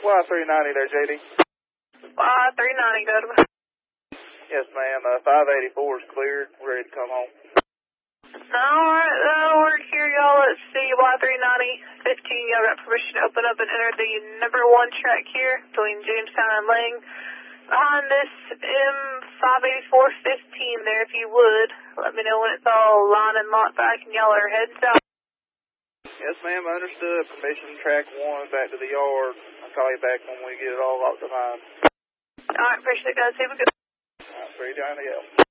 Y390 there, JD. Y390, good. Yes, ma'am. 584 is cleared. We're ready to come home. Alright, that'll work here, y'all. Let's see, Y390, 15, y'all got permission to open up and enter the number 1 track here between Jamestown and Lang. Behind this M584-15 there, if you would. Let me know when it's all lined and locked back and y'all are heading south. Yes, ma'am. Understood. Permission track 1 back to the yard. I'll call you back when we get it all locked behind. Alright, appreciate it, guys. Here we go. Alright, 390 L.